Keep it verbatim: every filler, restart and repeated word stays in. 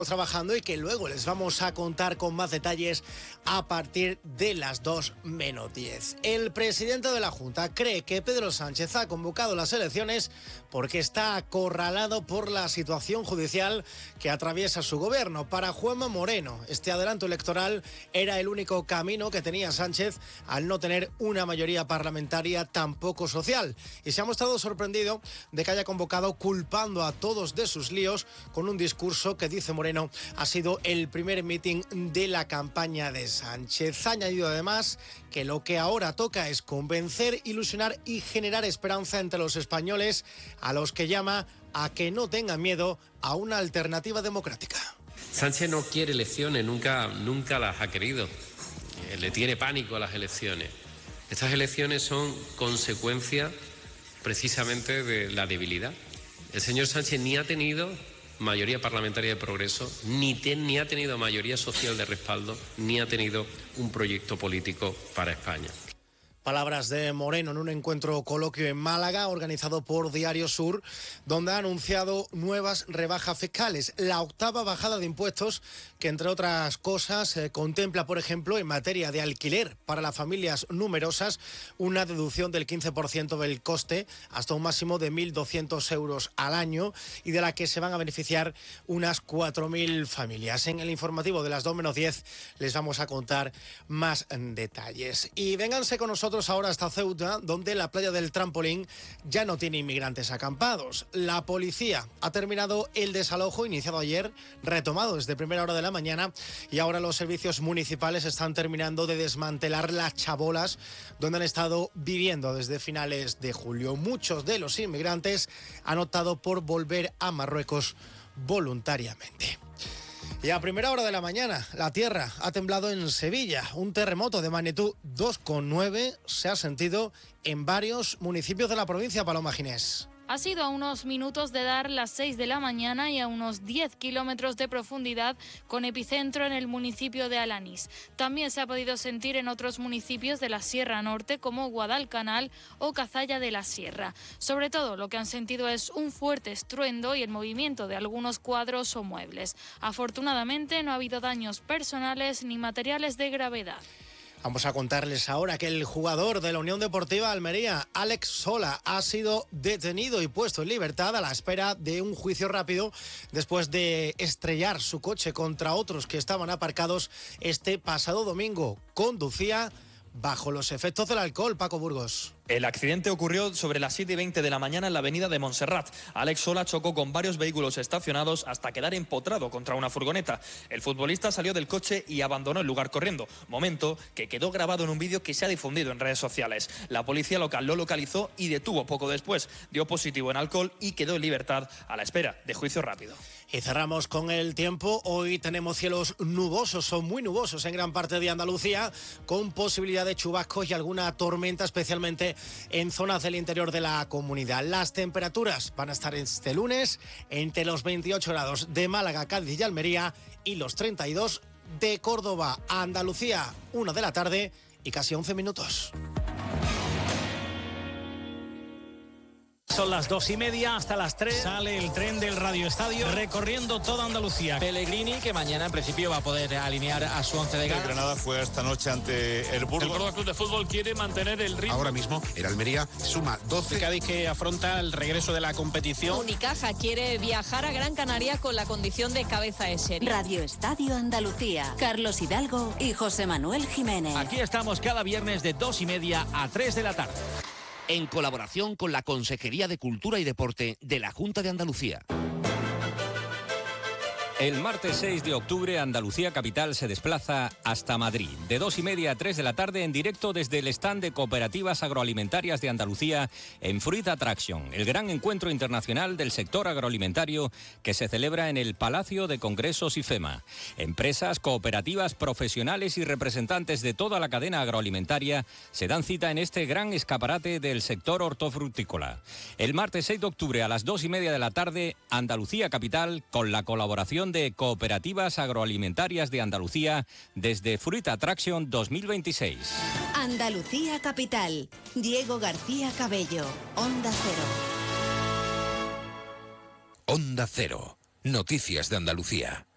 trabajando y que luego les vamos a contar con más detalles a partir de las dos menos diez. El presidente de la Junta cree que Pedro Sánchez ha convocado las elecciones porque está acorralado por la situación judicial que atraviesa su gobierno. Para Juanma Moreno, este adelanto electoral era el único camino que tenía Sánchez al no tener una mayoría parlamentaria tampoco social. Y se ha mostrado sorprendido de que haya convocado culpando a todos de sus líos con un discurso que, dice Moreno, ha sido el primer mitin de la campaña de Sánchez. Ha añadido además que lo que ahora toca es convencer, ilusionar y generar esperanza entre los españoles, a los que llama a que no tengan miedo a una alternativa democrática. Sánchez no quiere elecciones, nunca, nunca las ha querido. Eh, le tiene pánico a las elecciones. Estas elecciones son consecuencia precisamente de la debilidad. El señor Sánchez ni ha tenido mayoría parlamentaria de progreso, ni, ten, ni ha tenido mayoría social de respaldo, ni ha tenido un proyecto político para España. Palabras de Moreno en un encuentro coloquio en Málaga organizado por Diario Sur, donde ha anunciado nuevas rebajas fiscales. La octava bajada de impuestos que, entre otras cosas, eh, contempla, por ejemplo, en materia de alquiler para las familias numerosas, una deducción del quince por ciento del coste hasta un máximo de mil doscientos euros al año y de la que se van a beneficiar unas cuatro mil familias. En el informativo de las dos menos diez les vamos a contar más detalles. Y vénganse con nosotros ahora hasta Ceuta, donde la playa del Trampolín ya no tiene inmigrantes acampados. La policía ha terminado el desalojo iniciado ayer, retomado desde primera hora de la mañana, y ahora los servicios municipales están terminando de desmantelar las chabolas donde han estado viviendo desde finales de julio. Muchos de los inmigrantes han optado por volver a Marruecos voluntariamente. Y a primera hora de la mañana, la tierra ha temblado en Sevilla. Un terremoto de magnitud dos coma nueve se ha sentido en varios municipios de la provincia, Paloma Ginés. Ha sido a unos minutos de dar las seis de la mañana y a unos diez kilómetros de profundidad, con epicentro en el municipio de Alanís. También se ha podido sentir en otros municipios de la Sierra Norte, como Guadalcanal o Cazalla de la Sierra. Sobre todo, lo que han sentido es un fuerte estruendo y el movimiento de algunos cuadros o muebles. Afortunadamente, no ha habido daños personales ni materiales de gravedad. Vamos a contarles ahora que el jugador de la Unión Deportiva Almería, Alex Sola, ha sido detenido y puesto en libertad a la espera de un juicio rápido después de estrellar su coche contra otros que estaban aparcados este pasado domingo. Conducía bajo los efectos del alcohol, Paco Burgos. El accidente ocurrió sobre las siete y veinte de la mañana en la avenida de Montserrat. Alex Sola chocó con varios vehículos estacionados hasta quedar empotrado contra una furgoneta. El futbolista salió del coche y abandonó el lugar corriendo, momento que quedó grabado en un vídeo que se ha difundido en redes sociales. La policía local lo localizó y detuvo poco después. Dio positivo en alcohol y quedó en libertad a la espera de juicio rápido. Y cerramos con el tiempo. Hoy tenemos cielos nubosos, son muy nubosos en gran parte de Andalucía, con posibilidad de chubascos y alguna tormenta, especialmente en zonas del interior de la comunidad. Las temperaturas van a estar este lunes entre los veintiocho grados de Málaga, Cádiz y Almería y los treinta y dos de Córdoba. Andalucía, una de la tarde y casi once minutos. Son las dos y media, hasta las tres sale el tren del Radio Estadio recorriendo toda Andalucía. Pellegrini, que mañana en principio va a poder alinear a su once de gala. El Granada fue esta noche ante el Burgos. El Córdoba Club de Fútbol quiere mantener el ritmo. Ahora mismo el Almería suma doce. El Cádiz, que afronta el regreso de la competición. Unicaja quiere viajar a Gran Canaria con la condición de cabeza de serie. Radio Estadio Andalucía. Carlos Hidalgo y José Manuel Jiménez. Aquí estamos cada viernes de dos y media a tres de la tarde. En colaboración con la Consejería de Cultura y Deporte de la Junta de Andalucía. El martes seis de octubre, Andalucía Capital se desplaza hasta Madrid. De dos y media a tres de la tarde, en directo desde el stand de Cooperativas Agroalimentarias de Andalucía en Fruit Attraction, el gran encuentro internacional del sector agroalimentario que se celebra en el Palacio de Congresos IFEMA. Empresas, cooperativas, profesionales y representantes de toda la cadena agroalimentaria se dan cita en este gran escaparate del sector hortofrutícola. El martes seis de octubre a las dos y media de la tarde, Andalucía Capital, con la colaboración de Cooperativas Agroalimentarias de Andalucía desde Fruit Attraction dos mil veintiséis. Andalucía Capital. Diego García Cabello. Onda Cero. Onda Cero. Noticias de Andalucía.